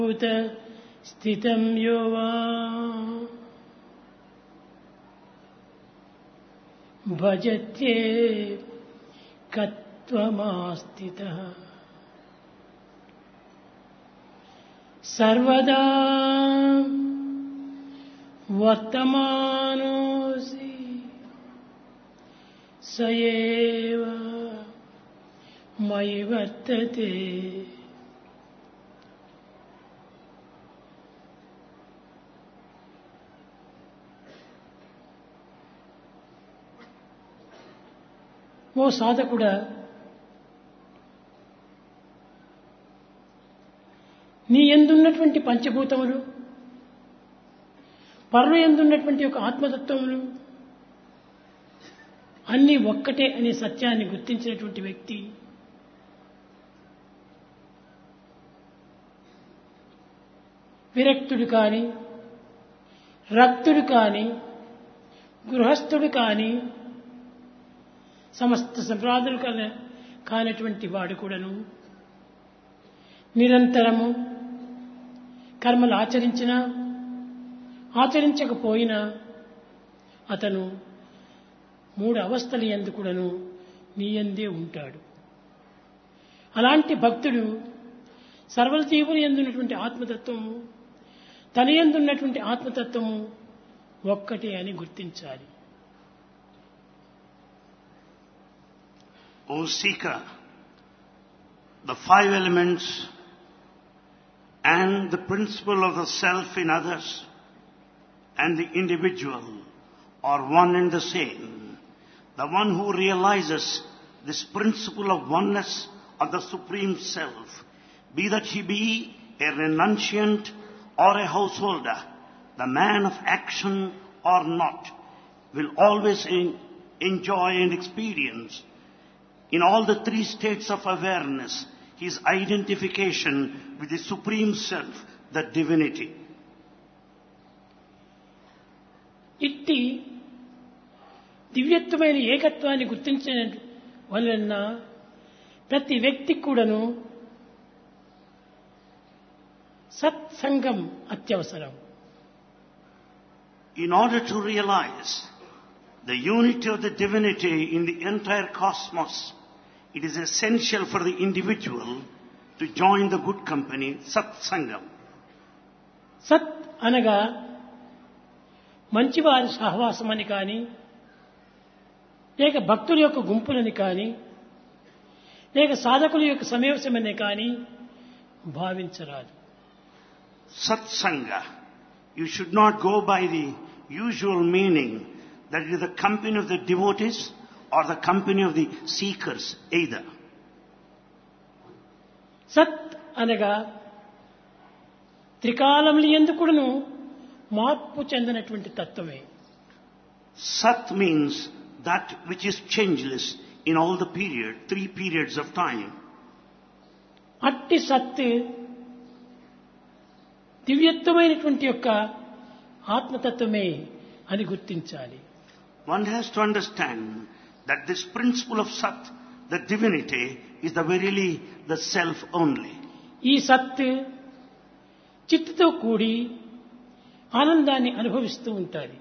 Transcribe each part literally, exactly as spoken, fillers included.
భూత స్థితం యో వా భజత్యే కత్వమాస్థితః సర్వదా వర్తమానోసి సయేవ మయి వర్తతే. ఓ సాధకుడా, నీ యందున్నటువంటి పంచభూతములు, పరమ యందున్నటువంటి ఒక ఆత్మతత్వములు అన్నీ ఒక్కటే అనే సత్యాన్ని గుర్తించినటువంటి వ్యక్తి విరక్తుడు కాని, రక్తుడు కాని, గృహస్థుడు కాని, సమస్త సంప్రాదులు కానటువంటి వాడు కూడాను నిరంతరము కర్మలు ఆచరించినా ఆచరించకపోయినా అతను మూడు అవస్థల యందు కూడాను నీ యందే ఉంటాడు. అలాంటి భక్తుడు సర్వ జీవుల యందున్నటువంటి ఆత్మతత్వము, తన యందున్నటువంటి ఆత్మతత్వము ఒక్కటే అని గుర్తించాలి. O seeker, the five elements and the principle of the self in others and the individual are one and the same. The one who realizes this principle of oneness of the Supreme Self, be that he be a renunciant or a householder, the man of action or not, will always enjoy and experience in all the three states of awareness his identification with the Supreme Self, the divinity. ఇట్టి దివ్యత్వమైన ఏకత్వాన్ని గుర్తించిన వలన ప్రతి వ్యక్తి కూడాను సత్సంగం అత్యవసరం. In order to realize the unity of the divinity in the entire cosmos, it is essential for the individual to join the good company, Satsangam. సత్ అనగా మంచివారి సహవాసమని కానీ, లేక భక్తుల యొక్క గుంపులని కానీ, లేక సాధకుల యొక్క సమావేశమని కానీ భావించరాదు. Satsanga, you should not go by the usual meaning that it is the company of the devotees or the company of the seekers either. సత్ అనగా త్రికాలముల యందు కూడాను మార్పు చెందినటువంటి తత్వమే. Sat means that which is changeless in all the period, three periods of time. అట్టి సత్ దివ్యత్వమైనటువంటి యొక్క ఆత్మతత్వమే అని గుర్తించాలి. One has to understand that this principle of Sat, the divinity, is the verily the self only. ఈ సత్ చిత్తుతో కూడి ఆనందాన్ని అనుభవిస్తూ ఉంటారు.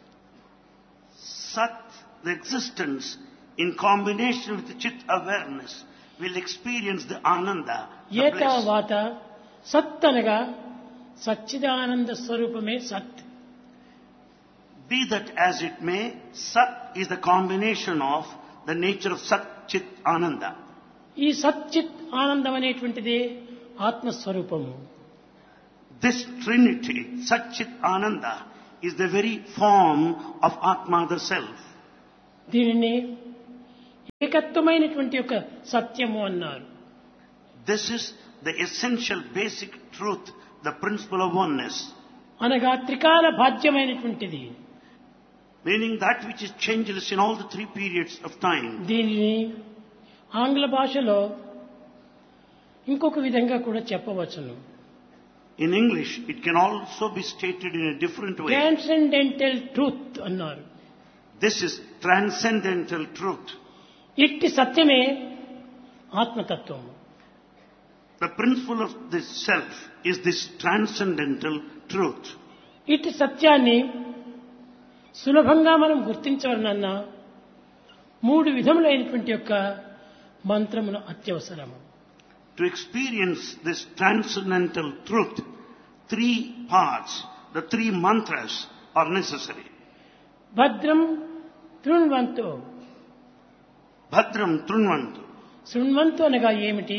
Sat, the existence in combination with the Chit awareness, will experience the Ananda, the bliss. ఏతావాత సత్ అనగా సచ్చిదానంద స్వరూపమే సత్. Be that as it may, Sat is the combination of the nature of Sat, Chit, Ananda. ఈ సచ్చిత్ ఆనందం అనేటువంటిదే ఆత్మస్వరూపము. This trinity, Sat, Chit, Ananda, is the very form of Atma, the self. దీనిని ఏకత్వమైనటువంటి యొక్క సత్యము అన్నారు. This is the essential basic truth, the principle of oneness. అనగా త్రికాల బాధ్యమైనటువంటిది. Meaning that which is changeless in all the three periods of time. దీనిని ఆంగ్ల భాషలో ఇంకొక విధంగా కూడా చెప్పవచ్చును. In English, it can also be stated in a different way. Transcendental truth అన్నారు. This is transcendental truth. ఇట్టి సత్యమే ఆత్మతత్వము. The principle of this self is this transcendental truth. ఇటు సత్యాన్ని సులభంగా మనం గుర్తించవలనన్నా మూడు విధములైనటువంటి యొక్క మంత్రములు అత్యవసరము. To experience this transcendental truth, three parts, the three mantras are necessary. భద్రం తృణ్వంతు. Bhadram Trunvantu. శృణ్వంతు అనగా ఏమిటి?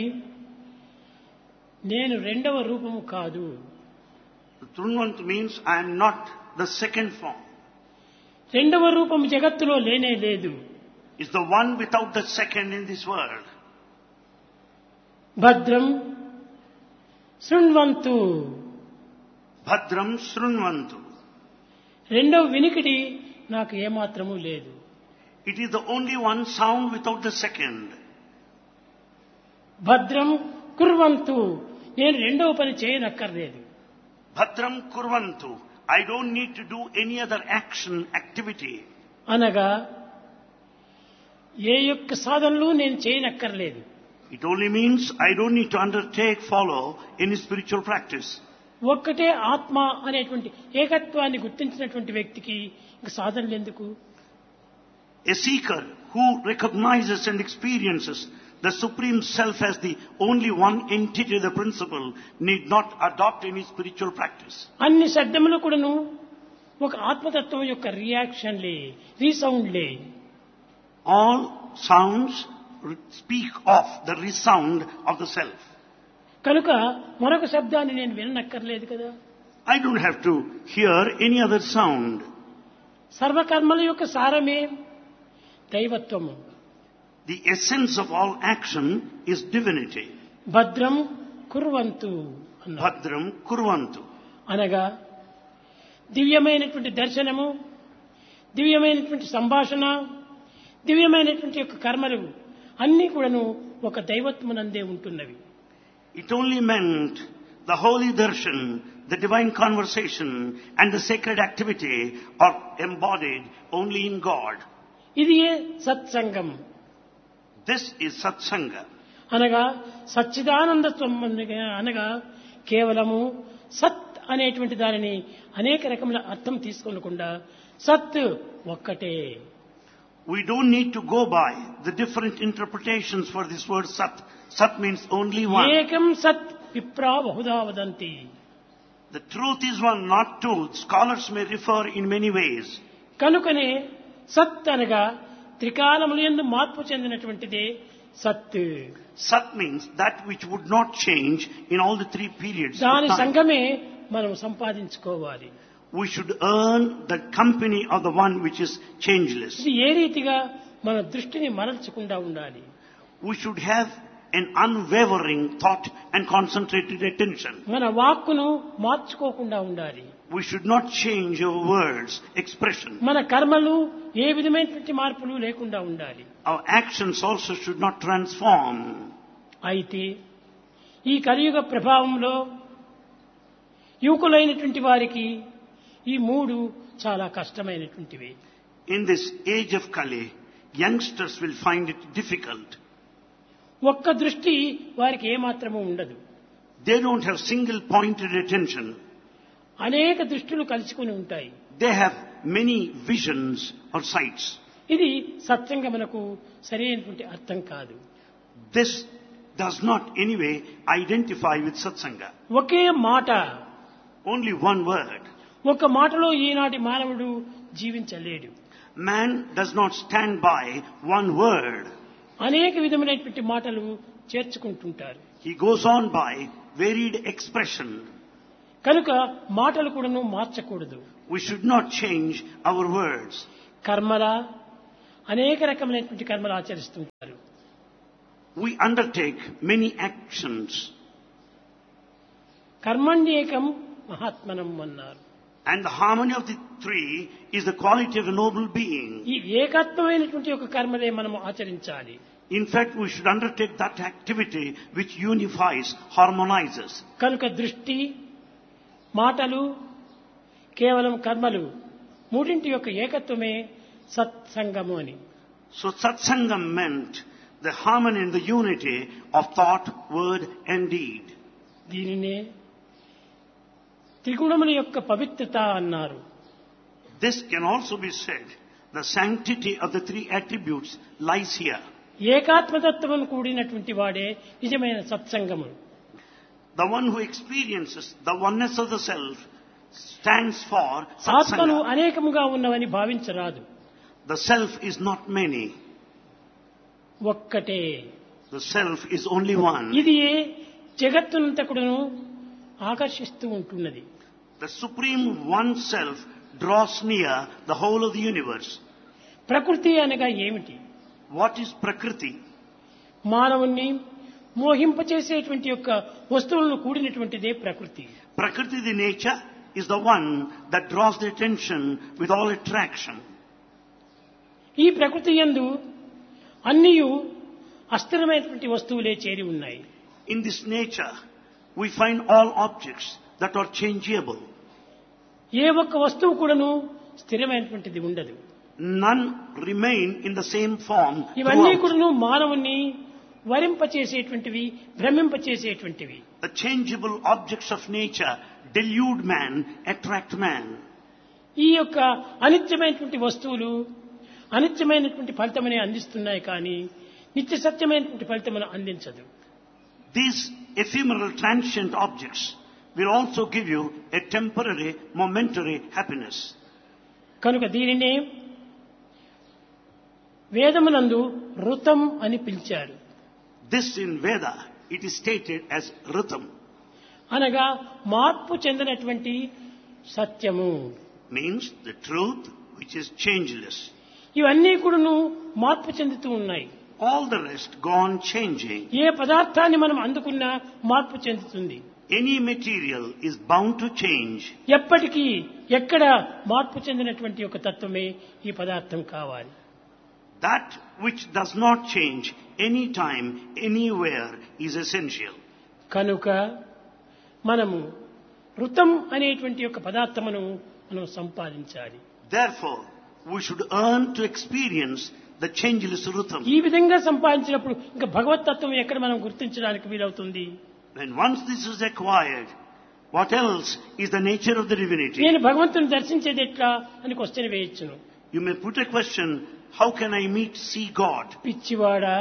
నేను రెండవ రూపము కాదు. Trunvantu means I am not the second form. రెండవ రూపము జగత్తులో లేనే లేదు. It's the one without the second in this world. భద్రం శృణ్వంతు. Bhadram Srunvantu. రెండవ వినికిడి నాకు ఏమాత్రము లేదు. It is the only one sound without the second. భద్రం కుర్వంతు. నేను రెండవ పని చేయనక్కర్లేదు. Bhadram Kurvantu. I don't need to do any other action, activity. అనగా ఏ యొక్క సాధనలు నేను చేయనక్కర్లేదు. It only means I don't need to undertake, follow any spiritual practice. ఒక్కటే ఆత్మ అనేటువంటి ఏకత్వాన్ని గుర్తించినటువంటి వ్యక్తికి ఇంక సాధనలు ఎందుకు? A seeker who recognizes and experiences the Supreme Self as the only one entity, the principle, need not adopt any spiritual practice. అన్ని శబ్దములు కూడాను ఒక ఆత్మతత్వం యొక్క రియాక్షన్లే, రీసౌండ్లే. All sounds speak of the resound of the self. కనుక మరొక శబ్దాన్ని నేను విననక్కర్లేదు కదా. I don't have to hear any other sound. సర్వకర్మల యొక్క సారమే దైవత్వము. The essence of all action is divinity. భద్రం కుర్వంతు అన్నారు. Bhadram Kurvantu. అనగా దివ్యమైనటువంటి దర్శనము, దివ్యమైనటువంటి సంభాషణ, దివ్యమైనటువంటి యొక్క కర్మలు అన్నీ కూడాను ఒక దైవత్వమునందే ఉంటున్నవి. It only meant the holy darshan, the divine conversation and the sacred activity are embodied only in God. ఇది సత్సంగం. This is satsanga. అనగా సచ్చిదానంద అనగా కేవలము సత్ అనేటువంటి దానిని అనేక రకముల అర్థం తీసుకోకుండా సత్ ఒక్కటే. We don't need to go by the different interpretations for this word sat. Sat means only one. ఏకం సత్ విప్రా బహుధా వదంతి. The truth is one, not two. Scholars may refer in many ways. కనుకనే సత్ అనగా త్రికాలముల యందు మార్పు చెందినటువంటిదే సత్. Sat means that which would not change in all the three periods of దాని time. సంగమే మనం సంపాదించుకోవాలి. We should earn the company of the one which is changeless. ఇది ఏ రీతిగా మన దృష్టిని మరల్చకుండా ఉండాలి. We should have an unwavering thought and concentrated attention. మన వాక్కును మార్చుకోకుండా ఉండాలి. We should not change our words, expression. మన కర్మలు ఏ విధమైనటువంటి మార్పులు లేకుండా ఉండాలి. Our actions also should not transform. అయితే ఈ కలియుగ ప్రభావంలో యువకులైనటువంటి వారికి ఈ మూడు చాలా కష్టమైనటువంటివి. In this age of Kali, youngsters will find it difficult. ఒక్క దృష్టి వారికి ఏమాత్రము ఉండదు. They don't have single pointed attention. అనేక దృష్టిలు కలుసుకుని ఉంటాయి. They have many visions or sights. ఇది సత్సంగమునకు సరైనటువంటి అర్థం కాదు. This does not anyway identify with satsanga. ఒకే మాట, Only one word. ఒక మాటలో ఈనాటి మానవుడు జీవించలేడు. Man does not stand by one word. అనేక విధమైనటువంటి మాటలు చేర్చుకుంటుంటారు. He goes on by varied expression. కనుక మాటలు కూడాను మార్చకూడదు. We should not change our words. కర్మల అనేక రకమైనటువంటి కర్మలు ఆచరిస్తుంటారు. We undertake many actions. కర్మణ్యేకం మహాత్మనం అన్నారు. And the harmony of the three is the quality of a noble being. ఈ ఏకత్వమైనటువంటి ఒక కర్మలే మనం ఆచరించాలి. In fact, we should undertake that activity which unifies, harmonizes. కనుక దృష్టి, మాటలు, కేవలం కర్మలు మూడింటి యొక్క ఏకత్వమే సత్సంగము అని. So satsangam meant the harmony and the unity of thought, word and deed. దీనినే త్రిగుణముల యొక్క పవిత్రత అన్నారు. This can also be said, the sanctity of the three attributes lies here. ఏకాత్మతత్వము కూడినటువంటి వాడే నిజమైన సత్సంగము. The one who experiences the oneness of the self stands for ఆత్మను satsanga. అనేకముగా ఉన్నవని భావించరాదు. The self is not many. ఒక్కటే. The self is only one. ఇది జగత్తునంతకుడును ఆకర్షిస్తూ ఉంటున్నది. The supreme one self draws near the whole of the universe. ప్రకృతి అనగా ఏమిటి? What is Prakriti? మానవుణ్ణి మోహింపచేసేటువంటి యొక్క వస్తువులను కూడినటువంటిదే ప్రకృతి. Prakriti, the nature, is the one that draws the attention with all attraction. ఈ ప్రకృతి యందు అన్నియు అస్థిరమైనటువంటి వస్తువులే చేరి ఉన్నాయి. In this nature, we find all objects that are changeable. ఏ ఒక్క వస్తువు కూడాను స్థిరమైనటువంటిది ఉండదు. None remain in the same form ఇవన్నీ throughout. కూడాను మానవుణ్ణి వరింపచేసేటువంటివి, భ్రమింపచేసేటువంటివి. The changeable objects of nature delude man, attract man. ఈ యొక్క అనిత్యమైనటువంటి వస్తువులు అనిత్యమైనటువంటి ఫలితమని అందిస్తున్నాయి కానీ నిత్య సత్యమైనటువంటి ఫలితమును అందించదు. These ephemeral transient objects will also give you a temporary, momentary happiness. కనుక దీనినే వేదమునందు ఋతం అని పిలిచారు. This in Veda, it is stated as Ritam, అనగా మార్పు చెందినటువంటి సత్యము. means the truth which is changeless. ఇవన్నీ కూడాను మార్పు చెందుతూ ఉన్నాయి. All the rest go on changing. ఏ పదార్థాన్ని మనం అందుకున్నా మార్పు చెందుతుంది. Any material is bound to change. ఎప్పటికీ ఎక్కడ మార్పు చెందినటువంటి ఒక తత్వమే ఈ పదార్థం కావాలి. That which does not change any time, anywhere is essential. కనుక మనము ఋతం అనేటువంటి యొక్క పదార్థమును మనం సంపాదించాలి. Therefore, we should earn to experience the changeless Ritam. ఈ విధంగా సంపాదించినప్పుడు ఇంకా భగవత్ తత్వం ఎక్కడ మనం గుర్తించడానికి వీలవుతుంది? When once this is acquired, what else is the nature of the divinity? నేను భగవంతుని దర్శించేది ఎట్లా అని question వేయొచ్చును. You may put a question, how can I meet, see God? పిచ్చివాడా,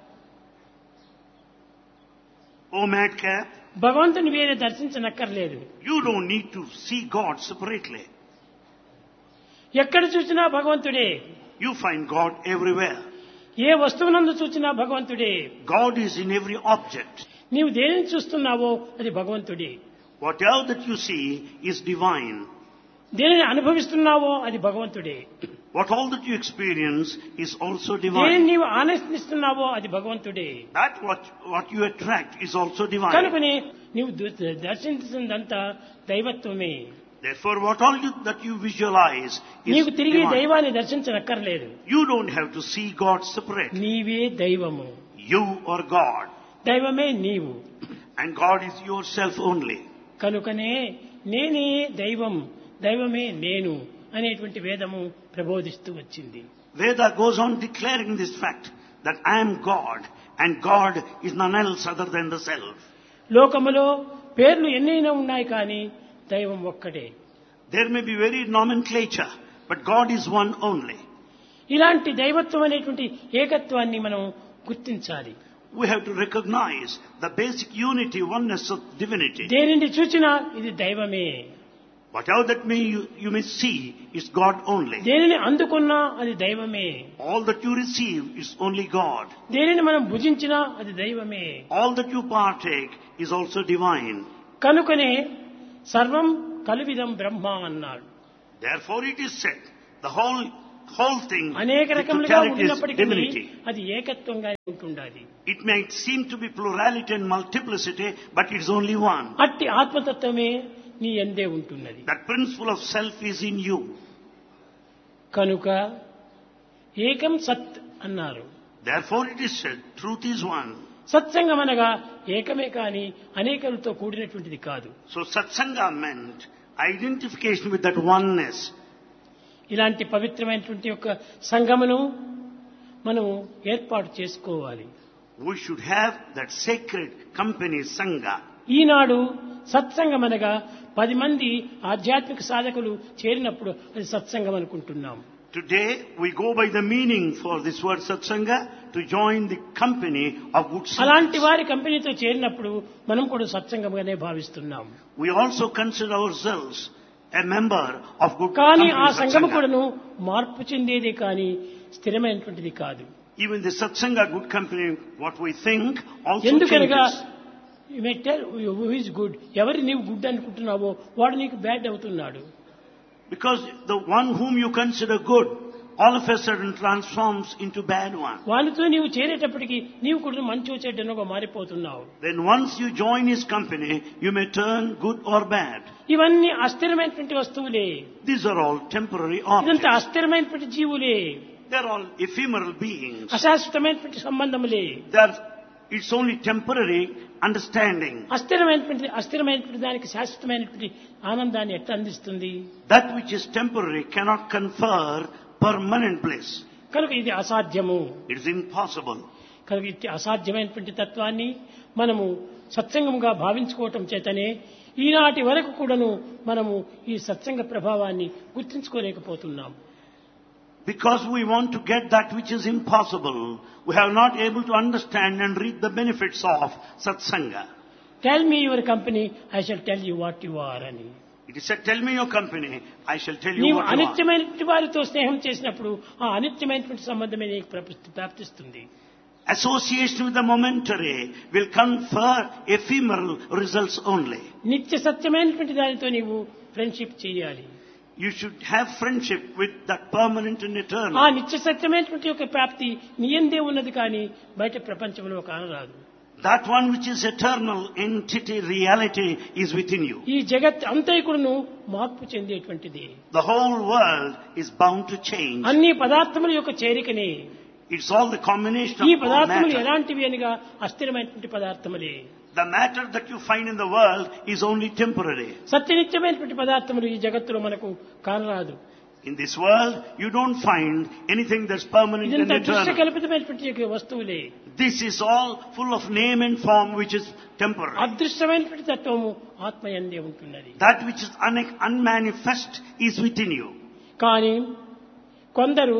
Oh madcap, భగవంతుని వేరే దర్శించనక్కర్లేదు. you don't need to see God separately. ఎక్కడ చూసినా భగవంతుడే. You find God everywhere. ఏ వస్తువునందు చూసినా భగవంతుడే. God is in every object. నీవు దేనిని చూస్తున్నావో అది భగవంతుడే. Whatever that you see is divine. దేనిని అనుభవిస్తున్నావో అది భగవంతుడే. What all that you experience is also దేనిని divine. నీవు ఆనందిస్తున్నావో అది భగవంతుడే. That what, what you attract is also divine. కనుకనే నీవు దు- దర్శించిందంతా దైవత్వమే. Therefore, what all you, that you visualize is నీకు తిరిగి divine. దైవాన్ని దర్శించనక్కర్లేదు. You don't have to see God separate. నీవే దైవము. You are God. దైవమే నీవు. And God is yourself only. కనుకనే నేనే దైవం, దైవమే నేను అనేటువంటి వేదము ప్రబోధిస్తూ వచ్చింది. Veda goes on declaring this fact that I am God and God is none else other than the self. లోకములో పేర్లు ఎన్నైనా ఉన్నాయి కానీ దైవం ఒక్కటే. There may be varied nomenclature, but God is one only. ఇలాంటి దైవత్వం అనేటువంటి ఏకత్వాన్ని మనం గుర్తించాలి. We have to recognize the basic unity, oneness of divinity. దేనిని చూచినా ఇది దైవమే. Whatever that may you, you may see is God only. దేనిని అందుకున్నా అది దైవమే. All that you receive is only God. దేనిని మనం భుజించినా అది దైవమే. All that you partake is also divine. కనుకనే సర్వం కలువిదం బ్రహ్మ అన్నాడు. Therefore it is said, the whole whole thing, అనేక the రకములుగా totality is ఉన్నప్పటికీ divinity. అది ఏకత్వంగా ఉంటుండాలి. It may seem to be plurality and multiplicity, but it is only one. అట్టి ఆత్మతత్వమే నీ యందే ఉంటున్నది. That principle of self is in you. కనుక ఏకం సత్ అన్నారు. Therefore it is said, truth is one. సత్సంగం అనగా ఏకమే కాని అనేకలతో కూడినటువంటిది కాదు. So satsanga meant identification with that oneness. ఇలాంటి పవిత్రమైనటువంటి యొక్క సంఘమును మనం ఏర్పాటు చేసుకోవాలి. We should have that sacred company, Sangha. ఈనాడు సత్సంగం అనగా పది మంది ఆధ్యాత్మిక సాధకులు చేరినప్పుడు అది సత్సంగం అనుకుంటున్నాం. Today we go by the meaning for this word Satsanga to join the company of good అలాంటి souls. వారి కంపెనీతో చేరినప్పుడు మనం కూడా సత్సంగంగానే భావిస్తున్నాం. We also consider ourselves a member of good కానీ company ఆ సంఘము Satsanga. కూడాను మార్పు చెందేదే కానీ స్థిరమైనటువంటిది కాదు. Even the Satsanga good company, what we think, also ఎందుకనగా changes. హూ ఇస్ గుడ్, ఎవరు నీవు గుడ్ అనుకుంటున్నావో వాడు నీకు బ్యాడ్ అవుతున్నాడు. Because the one whom you consider good, all of a sudden transforms into bad one. వాళ్ళతో నీవు చేరేటప్పటికి నీవు కూడా మంచి చెడ్డనుగా మారిపోతున్నావు. Then once you join his company, you may turn good or bad. ఇవన్నీ అస్థిరమైనటువంటి వస్తువులే, These are all temporary ఇదంతా objects. అస్థిరమైనటువంటి జీవులే, They're all ephemeral beings. అశాశ్వతమైనటువంటి సంబంధములే. They're, it's only temporary understanding. అస్థిరమైనటువంటి అస్థిరమైనటువంటి దానికి శాశ్వతమైనటువంటి ఆనందాన్ని ఎట్లా అందిస్తుంది? That which is temporary cannot confer permanent bliss. కనుక ఇది అసాధ్యము. It is impossible. కనుక ఇది అసాధ్యమైనటువంటి తత్వాన్ని మనము సత్సంగముగా భావించుకోవటం చేతనే ఈనాటి వరకు కూడాను మనము ఈ సత్సంగ ప్రభావాన్ని గుర్తించుకోలేకపోతున్నాం. Because we want to get that which is impossible, we have not able to understand and reap the benefits of Satsanga. Tell me your company, I shall tell you what you are అని. It is said, tell me your company, I shall tell you నీవు what you are. అనిత్యమైనటువంటి వారితో స్నేహం చేసినప్పుడు ఆ అనిత్యమైనటువంటి సంబంధమే నీకు ప్రాప్తి- ప్రాప్తిస్తుంది. Association with the momentary will confer ephemeral results only. నిత్య సత్యమైనటువంటి దానితో నీవు ఫ్రెండ్షిప్ చేయాలి. You should have friendship with that permanent and ఆ eternal. నిత్య సత్యమైనటువంటి యొక్క ప్రాప్తి నీ యందే ఉన్నది కానీ బయట ప్రపంచంలో కానరాదు. That one which is eternal entity, reality is within you. ఈ జగత్ అంతైకుడును మార్పు చెందేటువంటిది. The whole world is bound to change. అన్ని పదార్థముల యొక్క చేరికనే. It's all the combination ఈ of all పదార్థములు matter. ఎలాంటివి అనగా అస్థిరమైనటువంటి పదార్థములే. The matter that you find in the world is only temporary. సత్యనిత్యమైనటువంటి పదార్థములు ఈ జగత్తులో మనకు కానరాదు. In this world, you don't find anything that's permanent and ఇదంతా దృశ్య eternal. కల్పితమైనటువంటి యొక్క వస్తువులే. This is all full of name and form which is temporary. అదృశ్యమైనటువంటి తత్వము ఆత్మయందే ఉంటున్నది. That which is un- unmanifest is within you. కానీ కొందరు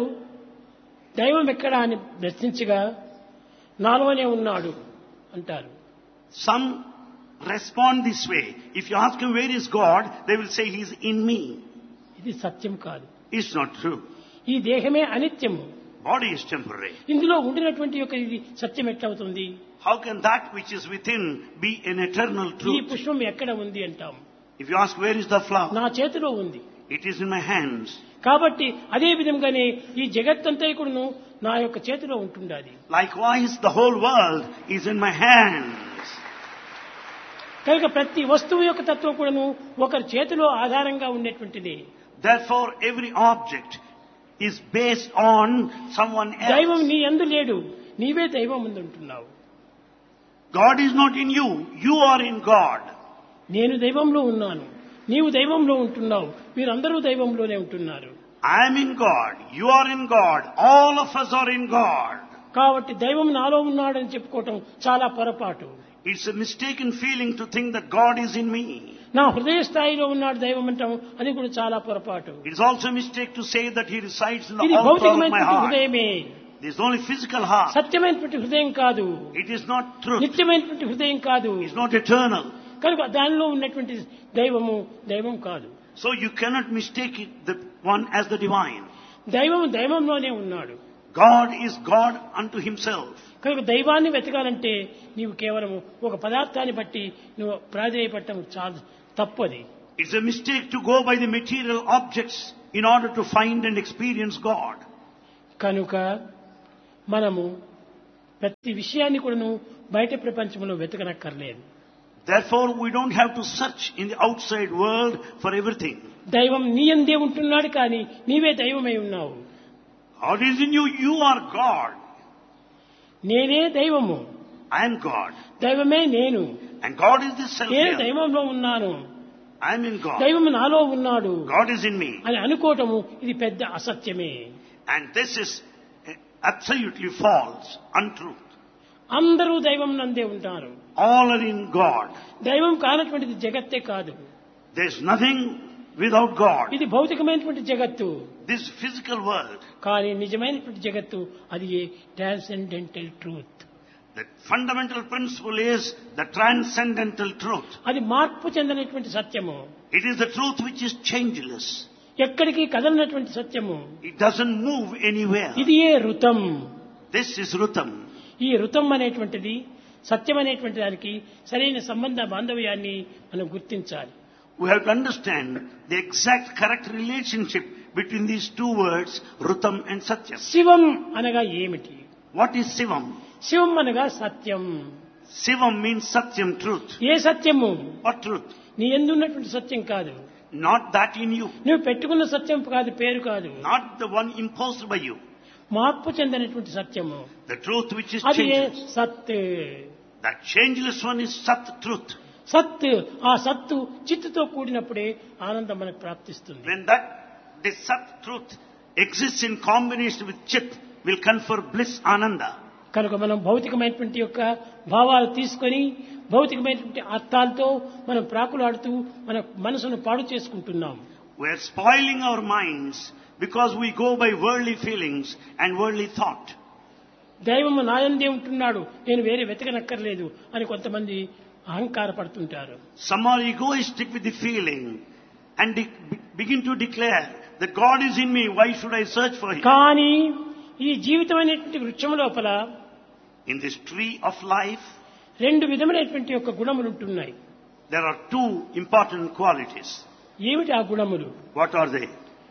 దైవం ఎక్కడా అని ప్రశ్నించగా నాలోనే ఉన్నాడు అంటారు. Some respond this way. If you ask him where is God, they will say he is in me. ఇది సత్యం కాదు. It's not true. ఈ దేహమే అనిత్యము. Body is temporary. ఇందులో ఉండినటువంటి యొక్క ఇది సత్యం ఎట్లవుతుంది? How can that which is within be an eternal ఈ truth? పుష్పం ఎక్కడ ఉంది అంటాం. If you ask where is the flower, నా చేతిలో ఉంది. it is in my hands. కాబట్టి అదే విధంగానే ఈ జగత్తంతా కూడాను నా యొక్క చేతిలో ఉంటుండాలి. Likewise, the whole world is in my hands. కనుక ప్రతి వస్తువు యొక్క తత్వం కూడాను ఒకరి చేతిలో ఆధారంగా ఉండేటువంటిది. Therefore, every object is based on someone దైవం else. నీ యందు లేడు, నీవే దైవం ముందు ఉంటున్నావు. God is not in you. You are in God. నేను దైవంలో ఉన్నాను, నీవు దైవంలో ఉంటున్నావు, మీరందరూ దైవంలోనే ఉంటున్నారు. I am in God. You are in God. All of us are in God. కాబట్టి దైవం నాలో ఉన్నాడని చెప్పుకోవటం చాలా పొరపాటు. It's a mistaken feeling to think that God is in me. నా హృదయ స్థాయిలో ఉన్నాడు దైవం అంటాం, అది కూడా చాలా పొరపాటు. It's also a mistake to say that He resides in the ఇది altar of my భౌతికమైనటువంటి heart. హృదయమే, This is only physical heart. సత్యమైనటువంటి హృదయం కాదు, It is not truth. నిత్యమైనటువంటి హృదయం కాదు. It's not eternal. కనుక దానిలో ఉన్నటువంటి దైవము దైవం కాదు. So you cannot mistake it, the one as the divine. దైవం దైవంలోనే ఉన్నాడు. God is God unto Himself. కనుక దైవాన్ని వెతకాలంటే నీవు కేవలం ఒక పదార్థాన్ని బట్టి నువ్వు ప్రాధేయపడటం చాలా తప్పది. It's a mistake to go by the material objects in order to find and experience God. కనుక మనము ప్రతి విషయాన్ని కూడాను బయట ప్రపంచంలో వెతకనక్కర్లేదు. Therefore, we don't have to search in the outside world for everything. దైవం నీ యందే ఉంటున్నాడు కానీ నీవే దైవమై ఉన్నావు. God is in you. You are God. నేనే దైవము, I am God. దైవమే నేను, And God is the self నేను here. దైవంలో ఉన్నాను, I am in God. దైవము నాలో ఉన్నాడు God is in me. అని అనుకోవటము ఇది పెద్ద అసత్యమే. And this is absolutely false, untruth. అందరూ దైవం నందే ఉంటారు. All are in God. దైవం కానటువంటిది జగత్తే కాదు. There's nothing without God. ఇది భౌతికమైనటువంటి జగత్తు. This physical world. కానీ నిజమైనటువంటి జగత్తు అది transcendental truth. The fundamental principle is the transcendental truth. అది మార్పు చెందినటువంటి సత్యము. It is the truth which is changeless. ఎక్కడికి కదలనటువంటి సత్యము. It doesn't move anywhere. ఇది ఏ ఋతం. This is Rutam. ఈ ఋతం అనేటువంటిది సత్యం అనేటువంటి దానికి సరైన సంబంధ బాంధవ్యాన్ని మనం గుర్తించాలి. We have to understand the exact correct relationship between these two words, Rutam and Satyam. శివం అనగా ఏమిటి? What is Sivam? శివం అనగా సత్యం. Sivam means Satyam, truth. ఏ సత్యము? What truth? నీ యందు ఉన్నటువంటి సత్యం కాదు. Not that in you. నువ్వు పెట్టుకున్న సత్యం కాదు, పేరు కాదు. Not the one imposed by you. మార్పు చెందినటువంటి సత్యము. The truth which is అది changeless. సత్. That changeless one is Sat, truth. సత్. ఆ సత్తు చిత్తుతో కూడినప్పుడే ఆనందం మనకు ప్రాప్తిస్తుంది. When that, this Sat, truth exists in combination with Chit, will confer bliss, Ananda. కనుక మనం భౌతికమైనటువంటి యొక్క భావాలు తీసుకొని భౌతికమైనటువంటి అర్థాలతో మనం ప్రాకులాడుతూ మన మనసును పాడు చేసుకుంటున్నాం. We are spoiling our minds because we go by worldly feelings and worldly thought. దైవము నాయందే ఉంటున్నాడు, నేను వేరే వెతకనక్కర్లేదు అని కొంతమంది అహంకార పడుతుంటారు. Some are egoistic with the feeling and de- begin to declare that God is in me, why should I search for Him? కానీ ఈ జీవితం అనేటువంటి వృక్షం లోపల In this tree of life, రెండు విధములైనటువంటి యొక్క గుణములు ఉంటున్నాయి. there are two important qualities. ఏమిటి ఆ గుణములు? What are they?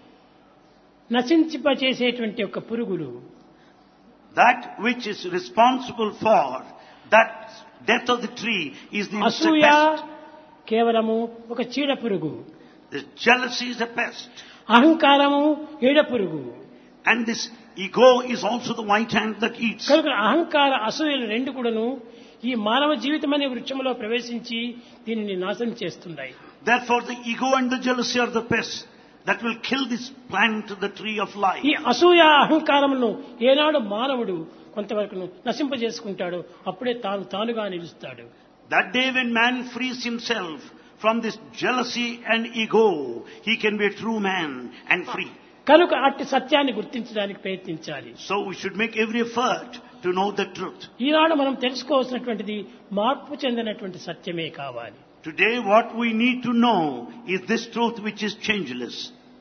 నశించిపచేసేటువంటి యొక్క పురుగులు. That which is responsible for that death of the tree is the అసూయ pest. కేవలము ఒక చీడ పురుగు. This jealousy is a pest. అహంకారము ఏడ పురుగు. And this ego is also the white ant that eats. కనుక అహంకార అసూయలు రెండు కూడాను ఈ మానవ జీవితం అనే వృక్షంలో ప్రవేశించి దీనిని నాశనం చేస్తున్నాయి. Therefore the ego and the jealousy are the pests that will kill this plant, the tree of life. ఈ అసూయ అహంకారమును ఏనాడు మానవుడు కొంతవరకు నశింపజేసుకుంటాడు అప్పుడే తాను తానుగా నిలుస్తాడు. That day when man frees himself from this jealousy and ego, he can be a true man and free. కనుక అట్టి సత్యాన్ని గుర్తించడానికి ప్రయత్నించాలి. So we should make every effort to know the truth. ఈనాడు మనం తెలుసుకోవాల్సినటువంటిది మార్పు చెందినటువంటి సత్యమే కావాలి. Today what we need to know is this truth which is changeless.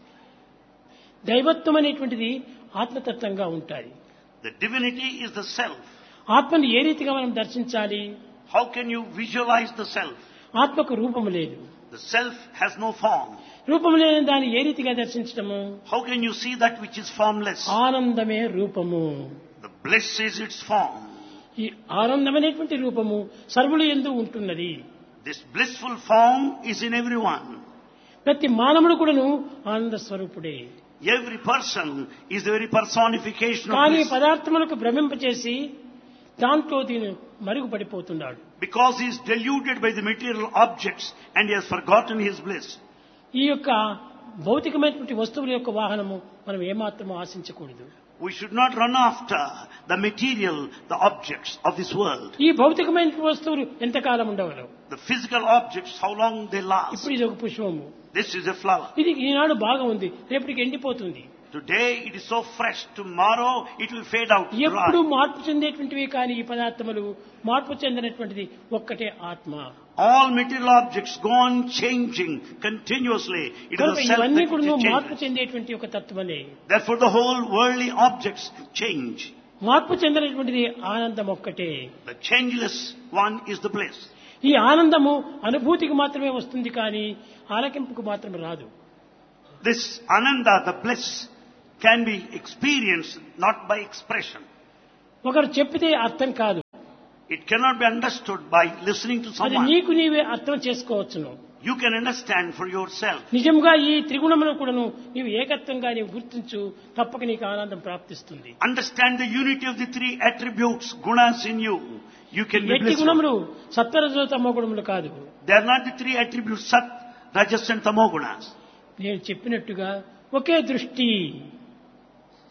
దైవత్వం అనేటువంటిది ఆత్మతత్వంగా ఉంటాయి. The divinity is the self. ఆత్మను ఏ రీతిగా మనం దర్శించాలి? How can you visualize the self? ఆత్మకు రూపము లేదు. The self has no form. రూపము లేని దాన్ని ఏ రీతిగా దర్శించటము? How can you see that which is formless? ఆనందమే రూపము. The bliss is its form. ఈ ఆనందమైనటువంటి రూపము సర్వులు యందు ఉంటున్నది. This blissful form is in everyone. ప్రతి మానవుడు కూడాను ఆనంద స్వరూపుడే. Every person is the very personification of కానీ bliss. పదార్థములకు భ్రమింపచేసి దాంట్లో దీని మరుగుపడిపోతున్నాడు. Because he is deluded by the material objects and he has forgotten his bliss. ఈ యొక్క భౌతికమైనటువంటి వస్తువుల యొక్క వాహనము మనం ఏమాత్రం ఆశించకూడదు. We should not run after the material, the objects of this world. ఈ భౌతికమైన వస్తువులు ఎంతకాలం ఉండగలవు? The physical objects, how long they last. ఇప్పుడు ఇది ఒక పుష్పము. This is a flower. ఇది ఈనాడు బాగా ఉంది, రేపటికి ఎండిపోతుంది. Today it is so fresh, tomorrow it will fade out. ఎప్పుడు Dry. మార్పు చెందేటువంటివి కానీ ఈ పదార్థములు మార్పు చెందినటువంటిది ఒక్కటే ఆత్మ. All material objects go on changing continuously. It is కనుక the self ఇవన్నీ that కూడా which is మార్పు changeless. చెందేటువంటి ఒక తత్వమే. Therefore the whole worldly objects change. మార్పు చెందినటువంటిది ఆనందం ఒక్కటే. The changeless one is the bliss. ఈ ఆనందము అనుభూతికి మాత్రమే వస్తుంది కానీ ఆలకింపుకు మాత్రమే రాదు. This ananda, the bliss, can be experienced not by expression. ఒకరు చెప్పితే అర్థం కాదు. It cannot be understood by listening to అది someone. నీకు నీవే అర్థం చేసుకోవచ్చును. You can understand for yourself. నిజంగా ఈ త్రిగుణమును కూడాను నీవు ఏకత్వంగా నీవు గుర్తించు, తప్పక నీకు ఆనందం ప్రాప్తిస్తుంది. Understand the unity of the three attributes, gunas in you. You can be ఎట్టి blissful. గుణములు సత్వరజో తమో గుణములు కాదు. They are not the three attributes, sat, rajas and tamo gunas. నేను చెప్పినట్టుగా ఒకే దృష్టి.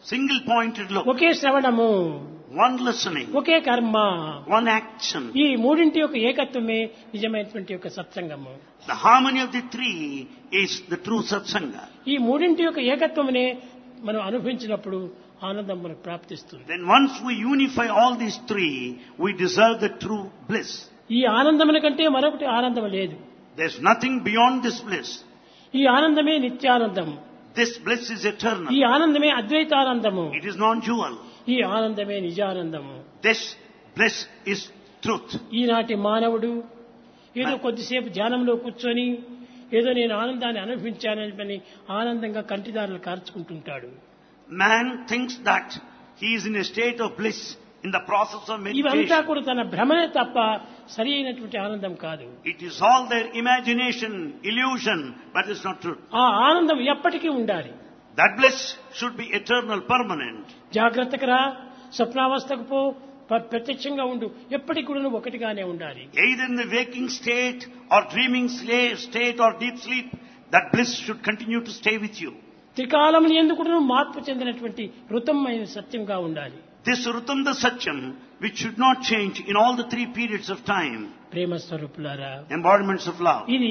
single pointed look, ఒకే శ్రవణము, one listening, ఒకే కర్మ. one action. ఈ మూడింటి యొక్క ఏకత్వమే నిజమైనటువంటి యొక్క సత్సంగము. The harmony of the three is the true satsanga. ఈ మూడింటి యొక్క ఏకత్వమునే మనం అనుభవించినప్పుడు ఆనందం మనకు ప్రాప్తిస్తుంది. Then once we unify all these three, we deserve the true bliss. ఈ ఆనందముల కంటే మరొకటి ఆనందం లేదు. There's nothing beyond this bliss. ఈ ఆనందమే నిత్యానందం. This bliss is eternal. ఈ ఆనందమే అద్వైతానందము. It is non-dual. ఈ ఆనందమే నిజానందము. This bliss is truth. ఈనాటి మానవుడు ఏదో కొద్దిసేపు ధ్యానంలో కూర్చొని ఏదో నేను ఆనందాన్ని అనుభవించానని ఆనందంగా కంటిదారులు కార్చుకుంటుంటాడు. Man thinks that he is in a state of bliss in the process of ఇవంతా meditation. కూడా తన భ్రమనే తప్ప సరి అయినటువంటి ఆనందం కాదు. It is all their imagination, illusion, but it's not true. ఆ ఆనందం ఎప్పటికీ ఉండాలి. That bliss should be eternal, permanent. జాగ్రత్తగా రా, స్వప్నావస్థకు పో, ప్ర- ప్రత్యక్షంగా ఉండు, ఎప్పటికి కూడా నువ్వు ఒకటిగానే ఉండాలి. Either in the waking state or dreaming sla- state or deep sleep, that bliss should continue to stay with you. త్రికాలం ఎందుకు నువ్వు మార్పు చెందినటువంటి ఋతమైన సత్యంగా ఉండాలి. This Rutam the Satyam, which should not change in all the three periods of time, ప్రేమ స్వరూపులారా, embodiments of love. ఇది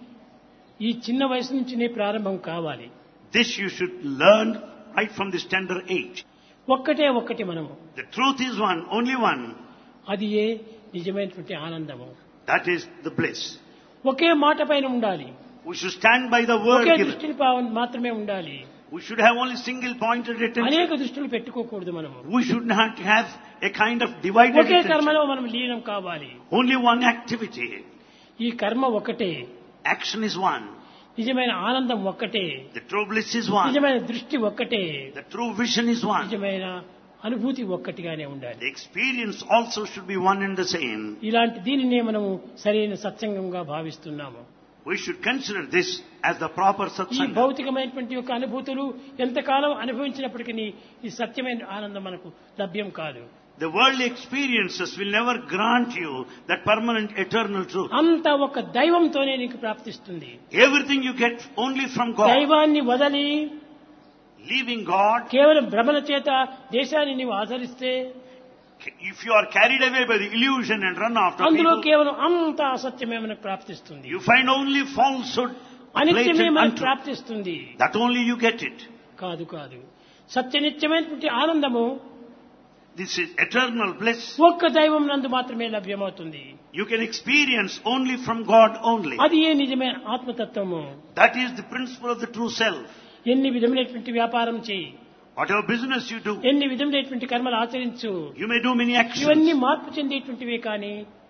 ఈ చిన్న వయసు నుంచినే ప్రారంభం కావాలి. This you should learn right from this tender age. ఒక్కటే ఒక్కటి మనము, The truth is one, only one. అది ఏ నిజమైనటువంటి ఆనందము. That is the bliss. ఒకే మాట పైన ఉండాలి, We should stand by the word okay given. దృష్టిని పా- మాత్రమే ఉండాలి. We should have only single pointed attention. అనేక దృష్టిలు పెట్టుకోకూడదు. మనము We should not have a kind of divided okay attention. కర్మలో మనం లీనం కావాలి. Only one activity. ఈ కర్మ ఒక్కటే, Action is one. నిజమైన ఆనందం ఒక్కటే, The true bliss is one. నిజమైన దృష్టి ఒక్కటే, The true vision is one. నిజమైన అనుభూతి ఒక్కటిగానే ఉండాలి. The experience also should be one and the same. ఇలాంటి దీనినే మనము సరైన సత్సంగంగా భావిస్తున్నాము. We should consider this as the proper ఈ satsanga. భౌతికమైనటువంటి యొక్క అనుభూతులు ఎంతకాలం అనుభవించినప్పటికీ ఈ సత్యమైన ఆనందం మనకు లభ్యం కాదు. The worldly experiences will never grant you that permanent eternal truth. అంతా ఒక దైవంతోనే నీకు ప్రాప్తిస్తుంది. Everything you get only from God. దైవాన్ని వదలి Leaving God, కేవలం భ్రమల చేత దేశాన్ని నీవు ఆచరిస్తే if you are carried away by the illusion and run after అందులో people, కేవలం అంత అసత్యమే మనకు ప్రాప్తిస్తుంది. you find only falsehood, అనిత్యమే blatant మనకు untruth. ప్రాప్తిస్తుంది. That only you get it. కాదు కాదు సత్యనిత్యమైనటువంటి ఆనందము This is eternal bliss. ఒక్క దైవం నందు మాత్రమే లభ్యమవుతుంది. You can experience only from God only. అది ఏ నిజమైన ఆత్మతత్వము. That is the principle of the true self. ఎన్ని విధములైనటువంటి వ్యాపారం చేయి, Whatever business you do, ఎన్ని విధములైనటువంటి కర్మలు ఆచరించు, you may do many actions. ఇవన్నీ మార్పు చెందేటువంటివే కానీ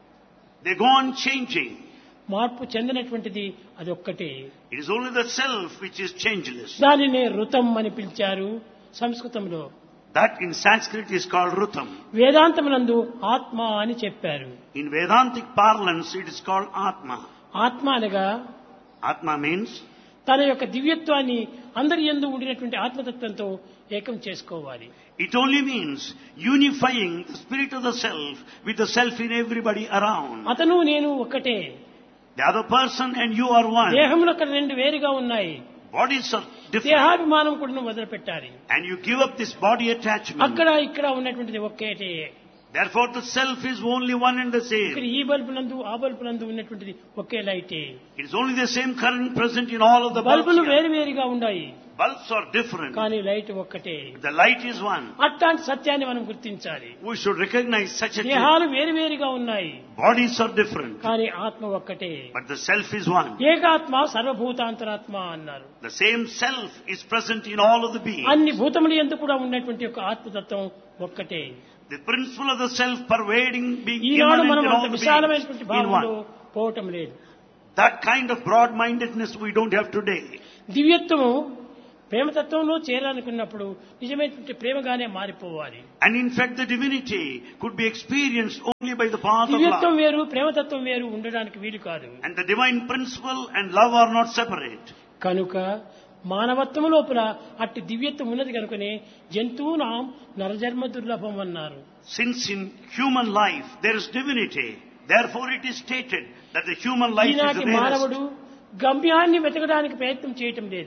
They go on changing. మార్పు చెందినటువంటిది అది ఒక్కటే. It is only the self which is changeless. దానినే ఋతం అని పిలిచారు సంస్కృతంలో. That in Sanskrit is called Rutam. వేదాంతమునందు ఆత్మ అని చెప్పారు. In Vedantic parlance, it is called Atma. ఆత్మ అనగా Atma means తన యొక్క దివ్యత్వాన్ని అందరి యందు ఉండినటువంటి ఆత్మతత్వంతో ఏకం చేసుకోవాలి. it only means unifying the spirit of the self with the self in everybody around. అతను నేను ఒకటే. The other person and you are one. దేహములు అక్కడ రెండు వేరుగా ఉన్నాయి. Bodies are different. దేహాభిమానం కూడా నువ్వు వదిలిపెట్టాలి. And you give up this body attachment. అక్కడ ఇక్కడ ఉన్నటువంటిది ఒకేటే. Therefore the self is only one and the ఇక్కడ same. ఈ బల్బు నందు ఆ బల్బు నందు ఉన్నటువంటిది ఒకే లైటే. It is only the same current present in all of the bulbs. బల్బులు here. వేరు వేరుగా ఉన్నాయి Bulbs are different. కానీ లైట్ ఒక్కటే. The light is one. అట్లాంటి సత్యాన్ని మనం గుర్తించాలి. We should recognize such a thing. దేహాలు వేరు వేరుగా ఉన్నాయి Bodies are different. కానీ ఆత్మ ఒక్కటే. But the self is one. ఏకాత్మ సర్వభూతాంతరాత్మ అన్నారు. The same self is present in all of the beings. అన్ని భూతములు ఎందు కూడా ఉన్నటువంటి యొక్క ఆత్మతత్వం ఒక్కటే. The principle of the self pervading, being Eenadu immanent మనం in all అంత the విశాలమైనటువంటి beings in భావంలో one. పోవటం లేదు. That kind of broad-mindedness we don't have today. దివ్యత్వము ప్రేమతత్వంలో చేరాలనుకున్నప్పుడు నిజమైనటువంటి ప్రేమగానే మారిపోవాలి. And in fact the divinity could be experienced only by the path of దివ్యత్వం love. వేరు ప్రేమతత్వం వేరు ఉండడానికి వీలు కాదు. And the divine principle and love are not separate. కనుక మానవత్వం లోపల అట్టి దివ్యత్వం ఉన్నది కనుకనే జంతువునాం నరజన్మ దుర్లభం అన్నారు. Since in human life there is divinity, therefore it is stated that the human life is ఈనాటి the rarest. మానవుడు గమ్యాన్ని వెతకడానికి ప్రయత్నం చేయటం లేదు.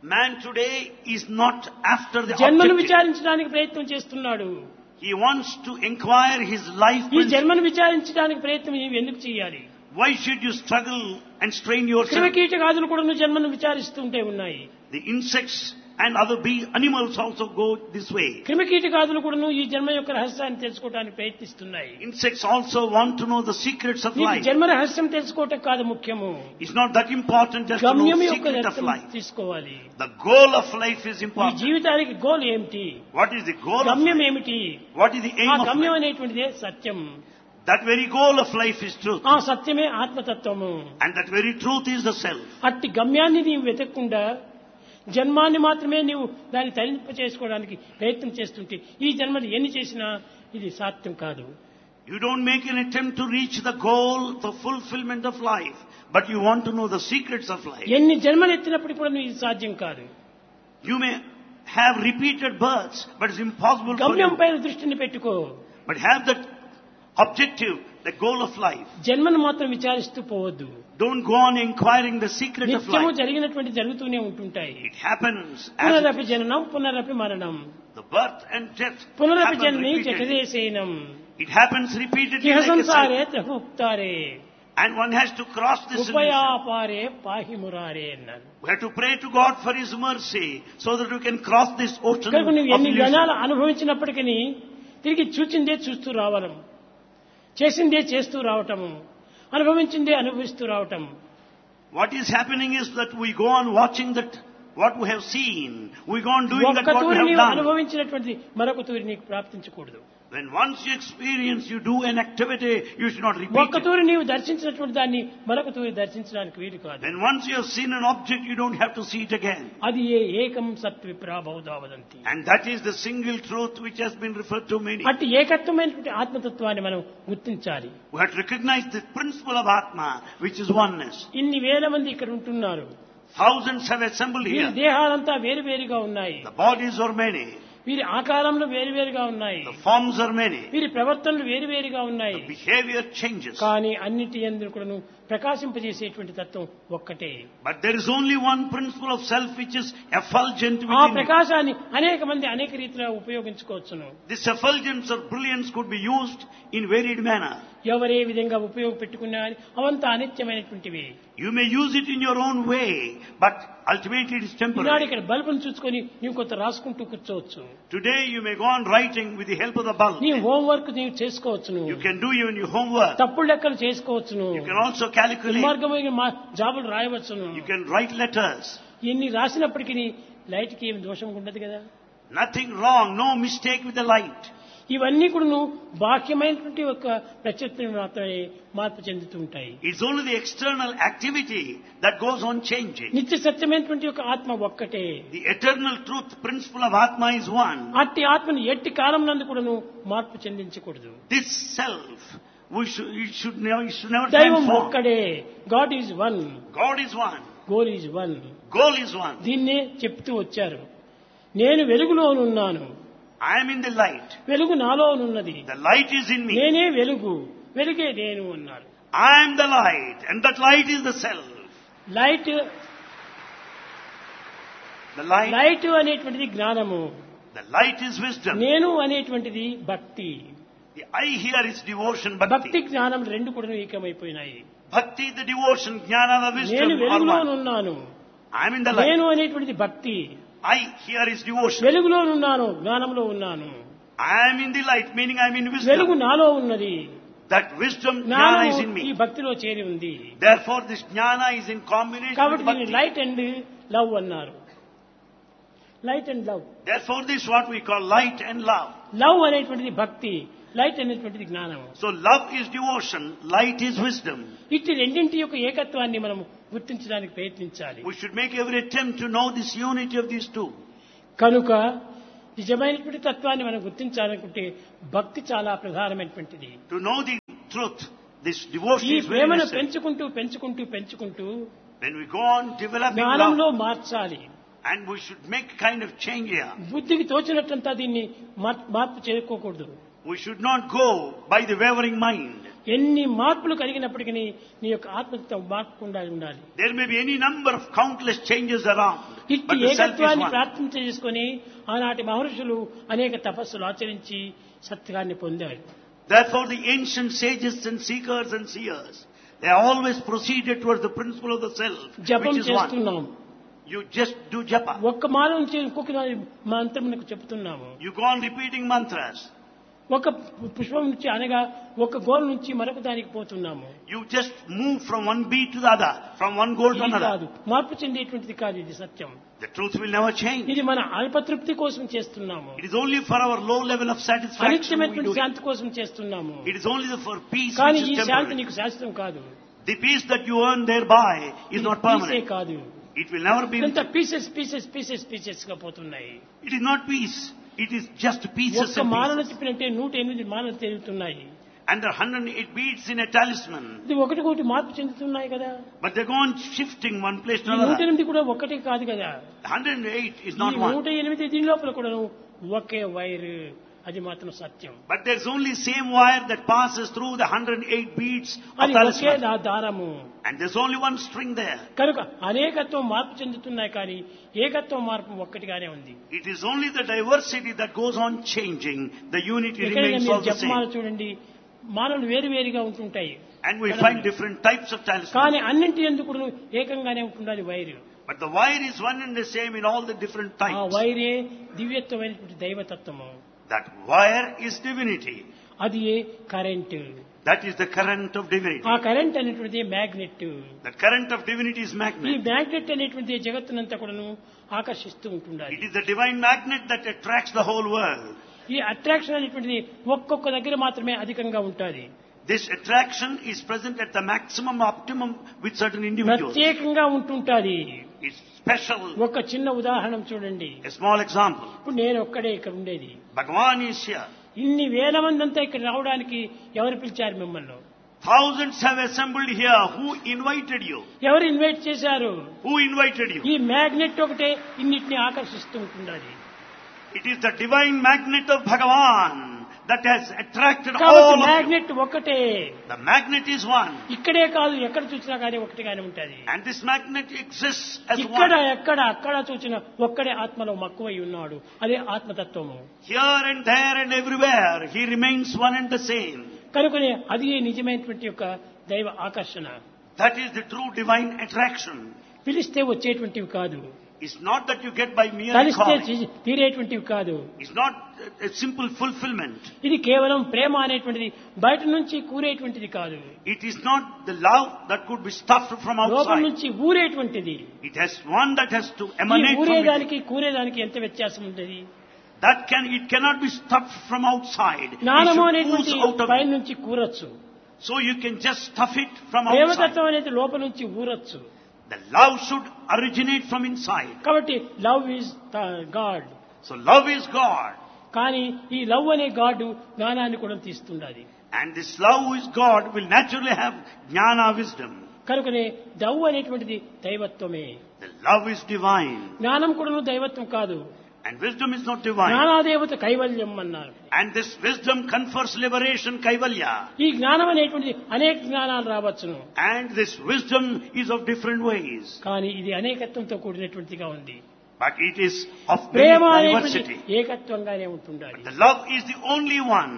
Man today is not after the జన్మను objective. విచారించడానికి ప్రయత్నం చేస్తున్నాడు. He wants to inquire his life ఈ principle. జన్మను విచారించడానికి ప్రయత్నం నీవు ఎందుకు చేయాలి? Why should you struggle and strain yourself? క్రిమికీటకాదులు కూడా నువ్వు జన్మను విచారిస్తుంటే ఉన్నాయి. The insects and other bee animals also go this way. క్రిమికీటకాదులు కూడా నువ్వు ఈ జన్మ యొక్క రహస్యాన్ని తెలుసుకోవడానికి ప్రయత్నిస్తున్నాయి. Insects also want to know the secrets of నీకు life. జన్మ రహస్యం తెలుసుకోవటం కాదు ముఖ్యము. It's not that important just to know గమ్యం the యొక్క secret of రహస్యం life. తీసుకోవాలి. The goal of life is ఈ important. జీవితానికి గోల్ ఏమిటి? What is the goal of గమ్యం life? ఏమిటి? What is the aim ఆ of గమ్యం life? అనేటువంటిదే Satyam. That very goal of life is truth. ఆ సత్యమే ఆత్మతత్వము. And that very truth is the self. అట్టి గమ్యాన్ని నీవు వెతకకుండా జన్మాన్ని మాత్రమే నీవు దాన్ని తరింప చేసుకోవడానికి ప్రయత్నం చేస్తుంటే ఈ జన్మలు ఎన్ని చేసినా ఇది సాధ్యం కాదు. You don't make an attempt to reach the goal, the fulfillment of life, but you want to know the secrets of life. ఎన్ని జన్మలు ఎత్తినప్పుడు కూడా ఇది సాధ్యం కాదు. You may have repeated births, but it's impossible for గమ్యం you. పైన దృష్టిని పెట్టుకో. But have that objective, the goal of life. జన్మను మాత్రం విచారిస్తూ పోవద్దు. Don't go on inquiring the secret of నిత్యము life. జరిగినటువంటి జరుగుతూనే ఉంటుంటాయి. It happens as పునరపి జననం పునరపి మరణం. the birth and death పునరపి happen Janani repeatedly. జగదేశయనం. It happens repeatedly ఇహ like a సంసారే cycle. త్రహుప్తారే And one has to cross this solution. ఉపయాపారే పాహి మురారే అన్నారు. We have to pray to God for His mercy so that we can cross this ocean కనుక నువ్వు of ఎన్ని illusion. జనాలు అనుభవించినప్పటికీ తిరిగి చూచిందే చూస్తూ రావడం, చేసిందే చేస్తూ రావటము, అనుభవించిందే అనుభవిస్తూ రావటం. What is happening is that we go on watching that what we have seen. We go on doing that ఒక్క what we తూరి have నీవు done. అనుభవించినటువంటి మరొక తూరి నీకు ప్రాప్తించకూడదు. When once you experience, you do an activity, you should not repeat ఒక్క it. తూరి నీవు దర్శించినటువంటి దాన్ని మరొక తూరి దర్శించడానికి వీలు కాదు. When once you have seen an object, you don't have to see it again. అది ఏ ఏకం సత్విప్రాభవదావదంతి. And that is the single truth which has been referred to many. అట్టి ఏకత్వమైనటువంటి ఆత్మతత్వాన్ని మనం గుర్తించాలి. We have to recognize the principle of Atma, which is oneness. ఇన్ని వేల మంది ఇక్కడ ఉంటున్నారు. Thousands have assembled వీరి here. దేహాలంతా వేరు వేరుగా ఉన్నాయి. The bodies are many. వీరి ఆకారంలో వేరు వేరుగా ఉన్నాయి. The forms are many. వీరి ప్రవర్తనలు వేరు వేరుగా ఉన్నాయి. The behavior changes. కానీ అన్నిటి యందు కూడాను ప్రకాశింపజేసేటువంటి తత్వం ఒక్కటే. But there is only one principle of self which is effulgent ఆ within you. ప్రకాశాన్ని అనేక మంది అనేక రీతిలో ఉపయోగించుకోవచ్చును. This effulgence or brilliance could be used in varied manner. ఎవరే విధంగా ఉపయోగపెట్టుకున్నా అవంతా అనిత్యమైనటువంటివి. You may use it in your own way, but ultimately it is Eenadu temporary. ఇక్కడ బల్బును చూసుకొని నీవు కొంత రాసుకుంటూ కూర్చోవచ్చు. Today you may go on writing with the help of the bulb. నీ హోంవర్క్ నీవు చేసుకోవచ్చును. You can do even your homework. తప్పుడు లెక్కలు చేసుకోవచ్చును. You can also calculate. దుర్మార్గమైన మా జాబులు రాయవచ్చును. You can write letters. ఎన్ని రాసినప్పటికీ లైట్కి ఏమి దోషం ఉండదు కదా. Nothing wrong, no mistake with the light. ఇవన్నీ కూడా బాహ్యమైనటువంటి ఒక ప్రత్యుత్తరం మాత్రమే మార్పు చెందుతూ ఉంటాయి. It's only the external activity that goes on changing. నిత్య సత్యమైనటువంటి ఒక ఆత్మ ఒక్కటే. The eternal truth principle of Atma is one. అట్టి ఆత్మను ఎట్టి కాలం నందు కూడాను మార్పు చెందించకూడదు. This self, we should, it should never, it should never దైవం transform. ఒక్కడే. God is one. God is one. Goal is one. Goal is one. దీన్నే చెప్తూ వచ్చారు. నేను వెలుగులోనున్నాను. I am in the light. వెలుగు నాలోనున్నది. The light is in me. నేనే వెలుగు, వెలుగే నేను అన్నారు. I am the light, and that light is the self. Light The light, light అనేటువంటిది జ్ఞానము. the light is wisdom. నేను అనేటువంటిది భక్తి. The I here is devotion, భక్తి bhakti. జ్ఞానం రెండు కూడా ఏకమైపోయినాయి. Bhakti, the devotion, jnana, the నేను wisdom are one. వెలుగులోనున్నాను. I am in the light. నేను అనేటువంటిది భక్తి. I here is devotion. వెలుగులోనున్నాను, జ్ఞానంలో ఉన్నాను. I am in the light, meaning I am in వెలుగు wisdom. నాలో ఉన్నది. That wisdom, jnana జ్ఞానం is in ఈ me. భక్తిలో చేరి ఉంది. Therefore, this jnana is in combination కాబట్టి with దీన్ని bhakti. లైట్ అండ్ లవ్ అన్నారు. Light and love. Therefore, this is what we call light and love. Love అనేటువంటిది భక్తి, లైట్ అనేటువంటిది జ్ఞానం. So, love is devotion, light is wisdom. ఇట్టి రెండింటి యొక్క ఏకత్వాన్ని మనం గుర్తించడానికి ప్రయత్నించాలి. We should make every attempt to know this unity of these two. కనుక నిజమైనటువంటి తత్వాన్ని మనం గుర్తించాలనుకుంటే భక్తి చాలా ప్రధానమైనటువంటిది. To know the truth, this devotion ఈ is very ప్రేమను necessary. పెంచుకుంటూ పెంచుకుంటూ పెంచుకుంటూ When we go on developing జ్ఞానంలో love, మార్చాలి. and we should make kind of change here. బుద్ధికి తోచినట్టంతా దీన్ని మార్- మార్పు చేసుకోకూడదు. We should not go by the wavering mind. ఎన్ని మార్పులు కలిగినప్పటికీ నీ యొక్క ఆత్మతత్వం మార్పకుండా ఉండాలి. There may be any number of countless changes around. ఇట్టి But the self is ఏకత్వాన్ని one. ప్రార్థన చేసుకొని ఆనాటి మహర్షులు అనేక తపస్సులు ఆచరించి సత్యాన్ని పొందారు. Therefore, the ancient sages and seekers and seers, they always proceeded towards the principle of the self, జపం which is one. చేస్తున్నాం. You just do japa. ఒక్క మాల నుంచి ఇంకొక మంత్రమునకు చెప్తున్నాము. You go on repeating mantras. ఒక పుష్పం నుంచి అనగా ఒక గోల్ నుంచి మరొక దానికి పోతున్నాము. You just move from one beat to the other, from one goal to ఇది another. కాదు, మార్పు చెందేటువంటిది కాదు ఇది సత్యం. The truth will never change. ఇది మన అల్పతృప్తి కోసం చేస్తున్నాము. It is only for our low level of satisfaction we do అనిత్యమైనటువంటి it. శాంతి కోసం చేస్తున్నాము. It is only for peace కానీ which ఈ is శాంతి temporary. నీకు శాశ్వతం కాదు. The peace that you earn thereby is not పీసే permanent. కాదు. It will never be. ఇంత పీసెస్ పీసెస్ పీసెస్ పీసెస్ గా పోతున్నాయి. It is not peace. It is just pieces ఒక్క and మాలను pieces. తిప్పినంటే నూట ఎనిమిది మాలలు తిరుగుతున్నాయి. And there are one hundred eight beats in a talisman. ఇది ఒకటి ఒకటి మార్పు చెందుతున్నాయి కదా. But they go on shifting one place to ఈ నూట another. ఎనిమిది కూడా ఒకటి కాదు కదా. one hundred eight is ఈ not నూట one. ఎనిమిది దీని లోపల కూడా ఒకే వైర్, అది మాత్రం సత్యం. But there's only same wire that passes through the one hundred eight beats of అది ఒకే talisman. The- దారము. And there's only one string there. కనుక అనేకత్వం మార్పు చెందుతున్నాయి కానీ ఏకత్వం మార్పు ఒక్కటిగానే ఉంది. It is only the diversity that goes on changing. The unity ఎక్కడైనా remains మీరు all the జపమాల same. చూడండి, మాలలు వేరు వేరుగా ఉంటుంటాయి. And we find different types of talismans. కానీ అన్నింటి ఎందుకు ఏకంగానే ఉంటుండాలి wire. But the wire is one and the same in all the different ఆ types. వైరే దివ్యత్వమైనటువంటి దైవతత్వము. That wire is divinity. అది current. That is the current of ఆ divinity. Current అనేటువంటిది magnet. The current of divinity is ఈ magnet. Magnet అనేటువంటి జగత్తునంతా కూడాను ఆకర్షిస్తూ ఉంటుండాలి. It is the divine magnet that attracts the whole world. ఈ attraction అనేటువంటిది ఒక్కొక్క దగ్గర మాత్రమే అధికంగా ఉంటుంది. This attraction is present at the maximum optimum with certain individuals. ప్రత్యేకంగా ఉంటుంటాది. It's special. ఒక చిన్న ఉదాహరణ చూడండి. A small example. ఇప్పుడు నేను ఒక్కడే ఇక్కడ ఉండేది. Bhagavan is here. ఇన్ని వేల మంది అంతా ఇక్కడ రావడానికి ఎవరు పిలిచారు మిమ్మల్ని? Thousands have assembled here. Who invited you? ఎవరు ఇన్వైట్ చేశారు? Who invited you? ఈ మ్యాగ్నెట్ ఒకటే ఇన్నిటిని ఆకర్షిస్తూ ఉంటున్నది. It is the divine magnet of Bhagavan that has attracted కాబట్టి all of you. మ్యాగ్నెట్ ఒకటే. The magnet is one. ఇక్కడే కాదు, ఎక్కడ చూసినా కానీ ఒకటిగానే ఉంటది. And this magnet exists as ఇక్కడ one. ఎక్కడ అక్కడ చూసిన ఒక్కడే ఆత్మలో మక్కువై ఉన్నాడు. అదే ఆత్మతత్వము. Here and there and everywhere, he remains one and the same. కనుకనే అది నిజమైనటువంటి యొక్క దైవ ఆకర్షణ. That is the true divine attraction. పిలిస్తే వచ్చేటువంటివి కాదు. It's not that you get by mere కలిస్తే calling. చీ- తీరేటువంటివి కాదు. It's not a a simple fulfillment. ఇది కేవలం ప్రేమ అనేటువంటిది బయట నుంచి కూరేటువంటిది కాదు. It is not the love that could be stuffed from లోపల outside. నుంచి ఊరేటువంటిది. It has one that has to ఈ emanate from within. ఊరేదానికి కూరేదానికి ఎంత వ్యత్యాసం ఉంటుంది? That can, it cannot be stuffed from outside. It జ్ఞానము should అనేటువంటి ooze out of pi it. నుంచి కూరొచ్చు. So you can just stuff it from outside. ప్రేమతత్వం అనేది లోపల నుంచి ఊరొచ్చు. The love should originate from inside. కాబట్టి love is God. So love is God. కానీ ఈ love అనే గాడ్ జ్ఞానాన్ని కూడా తీస్తుండాలి. And this love is God will naturally have jnana wisdom. కనుకనే లవ్ అనేటువంటిది దైవత్వమే. The love is divine. జ్ఞానం కూడా దైవత్వం కాదు. And wisdom is not divine. జ్ఞానాదేవత కైవల్యం అన్నారు. And this wisdom confers liberation, kaivalya. ఈ జ్ఞానం అనేటువంటిది అనేక జ్ఞానాలు రావచ్చును. And this wisdom is of different ways. కానీ ఇది అనేకత్వంతో కూడినటువంటిదిగా ఉంది. But it is of Prema many అనేటువంటి diversity. ఏకత్వంగానే ఉంటుండాలి. The love is the only one.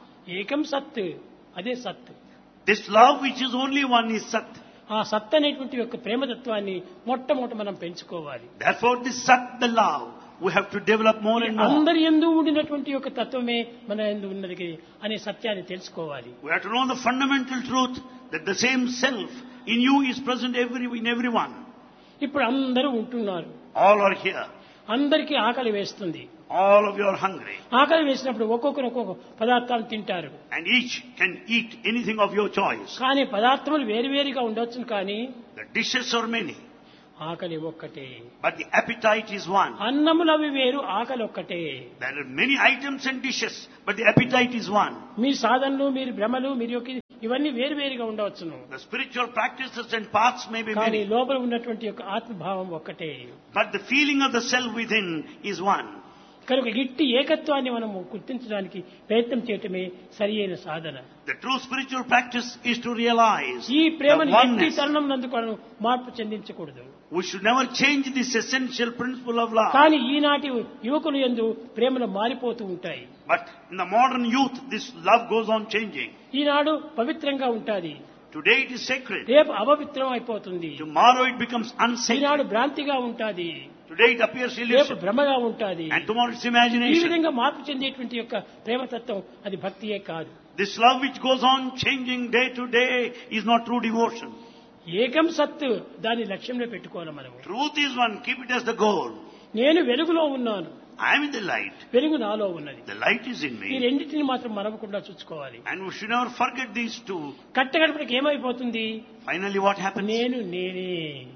ఏకం సత్, అదే సత్. This love which is only one is Sat. ఆ సత్ అనేటువంటి యొక్క ప్రేమతత్వాన్ని మొట్టమొదట మనం పెంచుకోవాలి. Therefore this Sat, the love, we have to develop more and more. అందరి యందు ఉండినటువంటి యొక్క తత్వమే మన యందు ఉన్నది అనే సత్యాన్ని తెలుసుకోవాలి. We have to know the fundamental truth that the same self in you is present every, in everyone. ఇప్పుడు అందరూ ఉంటున్నారు. All are here. అందరికీ ఆకలి వేస్తుంది. All of you are hungry. ఆకలి వేసినప్పుడు ఒక్కొక్కరు ఒక్కొక్క పదార్థాలు తింటారు. And each can eat anything of your choice. కానీ పదార్థములు వేరువేరుగా ఉండొచ్చు, కానీ The dishes are many. ఆకలి ఒక్కటే. But the appetite is one. అన్నములు అవి వేరు, ఆకలి ఒక్కటే. There are many items and dishes, but the appetite is one. మీ సాధనలు, మీరు భ్రమలు, మీరు యొక్క ఇవన్నీ వేరువేరుగా ఉండవచ్చును. The spiritual practices and paths may be కానీ many, లోపల ఉన్నటువంటి యొక్క ఆత్మభావం ఒక్కటే. but the feeling of the self within is one. కనుక ఇట్టి ఏకత్వాన్ని మనము గుర్తించడానికి ప్రయత్నం చేయటమే సరి అయిన సాధన. The true spiritual practice is to realize ఈ the ప్రేమను ఎట్టి oneness. తరుణం నందుకు మార్పు చెందించకూడదు. We should never change this essential principle of love. కానీ ఈనాటి యువకులు యందు ప్రేమలు మారిపోతూ ఉంటాయి. But in the modern youth, this love goes on changing. ఈనాడు పవిత్రంగా ఉంటాది, Today it is sacred. రేపు అపవిత్రం అయిపోతుంది. Tomorrow it becomes Eenadu unsacred. భ్రాంతిగా ఉంటాది, Today it appears రేపు illusion. భ్రమగా ఉంటాది. And tomorrow it's ఈ imagination. విధంగా మార్పు చెందేటువంటి యొక్క ప్రేమతత్వం అది భక్తియే కాదు. This love which goes on changing day to day is not true devotion. ఏకం సత్ దాని లక్ష్యంలో పెట్టుకోవాలి మనము. Truth is one, keep it as the goal. నేను వెలుగులో ఉన్నాను, I am in the light. వెలుగు నాలో ఉన్నది. The light is in ఈ me. రెండింటిని మాత్రం మరవకుండా చూసుకోవాలి. And we should never forget these two. కట్టగడపటికి ఏమైపోతుంది? Finally what happens? నేను నేనే.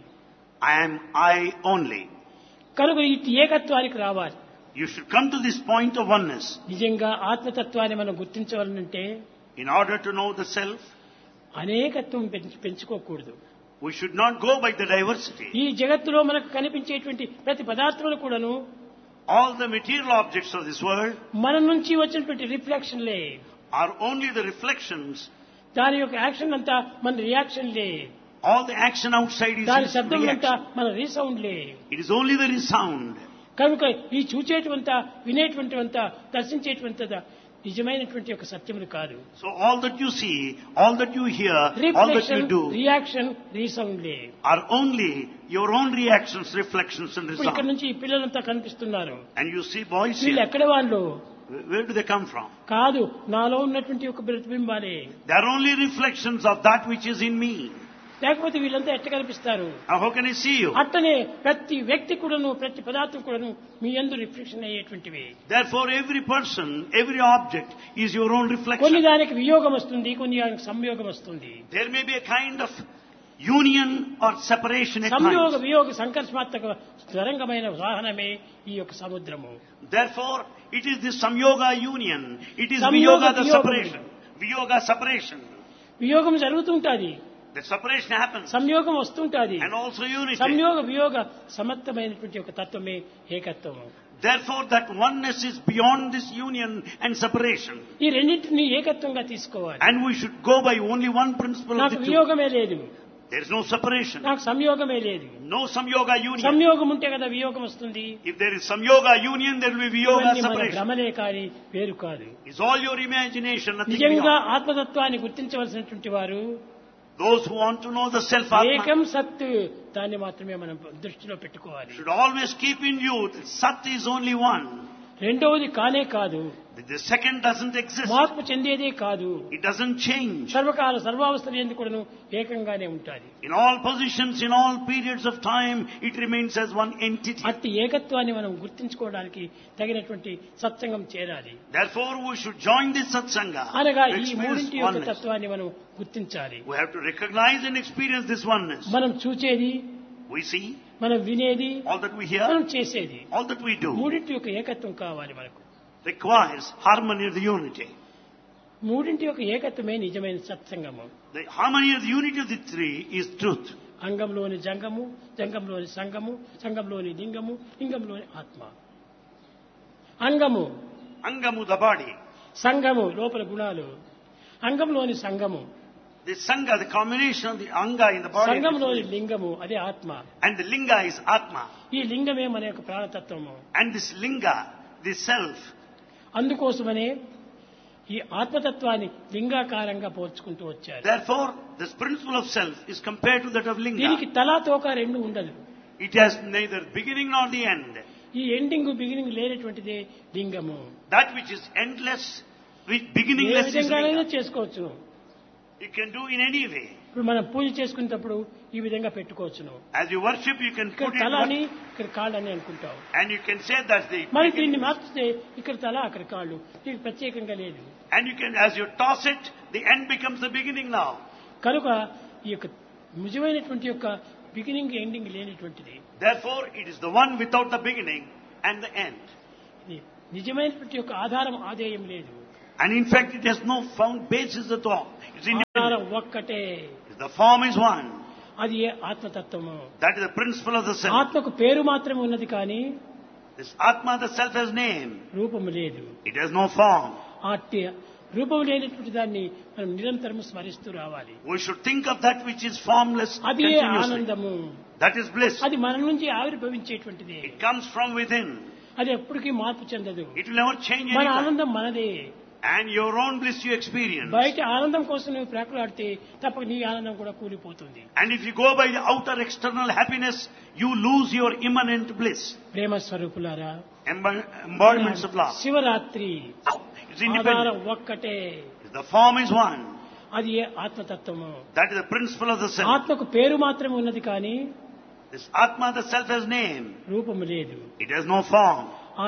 I am I only. కనుక ఇటు ఏకత్వానికి రావాలి. You should come to this point of oneness. నిజంగా ఆత్మతత్వాన్ని మనం గుర్తించవాలంటే In order to know the self, అనేకత్వం పెంచు- పెంచుకోకూడదు. we should not go by the diversity. ఈ జగత్తులో మనకు కనిపించేటువంటి ప్రతి పదార్థములు కూడాను All the material objects of this world మన నుంచి వచ్చినటువంటి రిఫ్లెక్షన్లే. are only the reflections. దాని యొక్క యాక్షన్ అంతా మన రియాక్షన్లే. All the action outside is దాని its శబ్దం అంతా reaction. మన రీసౌండ్లే. It is only the resound. కనుక ఈ చూచేటువంతా వినేటువంటివంతా దర్శించేటువంటిదా నిజమైనటువంటి ఒక సత్యములు కాదు. So all that you see, all that you hear, all that you reflection, do reaction, రీసౌండ్లే. are only your own reactions, reflections and ఇప్పుడు ఇక్కడ resound. నుంచి ఈ పిల్లలంతా కనిపిస్తున్నారు. And you see boys వీళ్ళు here. ఎక్కడ వాళ్ళు Where do they come from? కాదు, నాలో ఉన్నటువంటి ఒక ప్రతిబింబాలే. They are only reflections of that which is in me. లేకపోతే వీళ్ళంతా ఎట్ట కనిపిస్తారు? Now how can I see you? అట్టనే ప్రతి వ్యక్తి కూడాను ప్రతి పదార్థం కూడాను మీ యందు reflection అయ్యేటువంటివి. Therefore every person, every object is your own కొన్ని reflection. దానికి వియోగం వస్తుంది, కొన్ని దానికి సంయోగం వస్తుంది. There may be a kind of union or separation at సంయోగ times. వియోగ సంకర్షమాత్మక స్థిరంగమైన వాహనమే ఈ యొక్క సముద్రము. Therefore it is this samyoga union. It is Samyoga viyoga the viyogam. separation. Viyoga separation. వియోగం జరుగుతుంటాది, The separation happens. సంయోగం వస్తుంటాది. And also unity. సంయోగ వియోగ సమర్థమైనటువంటి ఒక తత్వమే ఏకత్వము. Therefore that oneness is beyond this union and separation. ఈ రెండింటిని ఏకత్వంగా తీసుకోవాలి. And we should go by only one principle of నాకు the two. వియోగమే లేదు, There is no separation. నాకు సంయోగమే లేదు. No samyoga union. సంయోగం ఉంటే కదా వియోగం వస్తుంది. If there is samyoga union, there will be viyoga ఇవన్నీ మన separation. భ్రమలే కాని వేరు కాదు. It's all your imagination, nothing నిజంగా beyond. ఆత్మతత్వాన్ని గుర్తించవలసినటువంటి వారు Those who want to know the self ఏకం atma సత్ దాన్ని మాత్రమే మనం దృష్టిలో పెట్టుకోవాలి. should always keep in view that Sat is only one. రెండవది కానే కాదు, That the second doesn't exist. మార్పు చెందేదే కాదు. It doesn't change. సర్వకాల సర్వావస్థలు ఎందుకు కూడాను ఏకంగానే ఉంటాది. In all positions, in all periods of time, it remains as one entity. అట్టి ఏకత్వాన్ని మనం గుర్తించుకోవడానికి తగినటువంటి సత్సంగం చేరాలి. Therefore, we should join this satsanga అనగా to ఈ experience మూడింటి యొక్క oneness. తత్వాన్ని మనం గుర్తించాలి. We have to recognize and experience this oneness. మనం చూచేది, We see మనం వినేది, all that we hear, మనం చేసేది, all that we do మూడింటి యొక్క ఏకత్వం కావాలి మనకు. requires harmony of the unity. మూడింటి యొక్క ఏకత్వమే నిజమైన సత్సంగము. The harmony of the unity of the three is truth. అంగంలోని జంగము, జంగంలోని సంగము, సంగంలోని లింగము, లింగంలోని ఆత్మ. అంగము, Angamu, the body. సంగము లోపల గుణాలు. అంగంలోని సంగము, The sangha, the combination of the anga in the body, and the సంగంలోని soul. లింగము అదే ఆత్మ. And the linga is atma. ఈ లింగమే మన యొక్క ప్రాణతత్వము. And this linga, this self, అందుకోసమనే ఈ ఆత్మతత్వాన్ని లింగాకారంగా పోల్చుకుంటూ వచ్చారు. therefore, this principle of self is compared to that of దీనికి linga. తలా తోక రెండు ఉండదు. It has neither beginning nor the end. ఈ ఎండింగ్ బిగినింగ్ లేనటువంటిదే లింగము. That which is endless, which A beginningless is విధంగానైనా linga. చేసుకోవచ్చు. You can do in any way. ఇప్పుడు మనం పూజ చేసుకునేటప్పుడు ఈ విధంగా పెట్టుకోవచ్చును. As you worship, you can ఇక్కడ put it, తల అని ఇక్కడ కాళ్ళు అని అనుకుంటావు. and you can say that's the మరి దీన్ని beginning. మార్చితే ఇక్కడ తల అక్కడ కాళ్ళు, దీనికి ప్రత్యేకంగా లేదు. And you can, as you toss it, the end becomes the beginning now. కనుక ఈ యొక్క నిజమైనటువంటి యొక్క బిగినింగ్ ఎండింగ్ లేనటువంటిది. Therefore, it is the one without the beginning and the end. ఇది నిజమైనటువంటి యొక్క ఆధారం ఆదేయం లేదు. And in fact, it has no found basis at all. It's ఆధారం independent. ఒక్కటే, The form is one. అది ఏ ఆత్మతత్వము. That is the principle of the self. ఆత్మకు పేరు మాత్రమే ఉన్నది కానీ This Atma, the self, has name. రూపము లేదు. It has no form. అట్టి రూపం లేనటువంటి దాన్ని మనం నిరంతరం స్మరిస్తూ రావాలి. We should think of that which is formless అదే continuously. ఆనందము. That is bliss. అది మన నుంచి ఆవిర్భవించేటువంటిది. It comes from within. అది ఎప్పటికీ మార్పు చెందదు. It will never change మన any time. ఆనందం మనదే. And your own bliss you experience. బయట ఆనందం కోసం నువ్వు ప్రాకులాడితే తప్పక నీ ఆనందం కూడా కూలిపోతుంది. And if you go by the outer external happiness, you lose your immanent bliss. ప్రేమ స్వరూపులారా, Emb- Embodiments of love. Shivaratri It's independent. ఆధారం ఒక్కటే. The form is one. అది ఏ ఆత్మతత్వము. That is the principle of the self. ఆత్మకు పేరు మాత్రమే ఉన్నది కానీ This Atma, the self, has name. రూపము లేదు. It has no form.